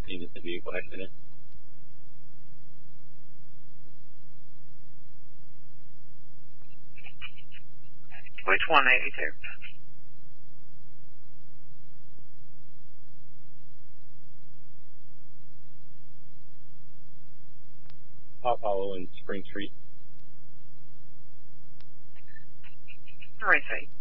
seen as a vehicle accident. Which 182? Hop Hollow and Spring Street. Let me see.